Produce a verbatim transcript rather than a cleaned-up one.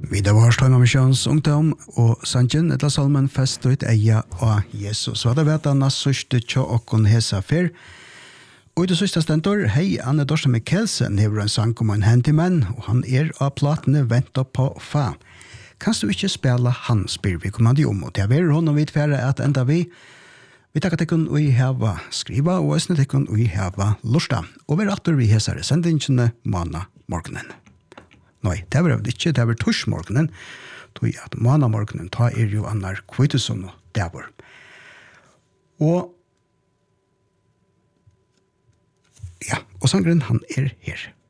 Vi det var Strøm Missions ungdom og Sanchen etla salmen fest ut eia av Jesus. Så det vet han at sørste tjå okkon hesa fyr. Og i det sørste stentor, hei, Anne Dorsen Mikkelsen hever en sang om en hendimenn, og han er av platene venta på fa. Kan du ikke spela han, spyr vi kommandi om, og det er hon og vidfære at enda vi Vi takkar tekkun ui heva skriva, og æsne tekkun ui heva lusta. Og vi rattur vi hesare sendingene mana morgenen. Nei, det var ikke, det var tors morgenen, tog at mana morgenen ta er jo annar kvitesson og dævor. Og ja, og sangren han er her.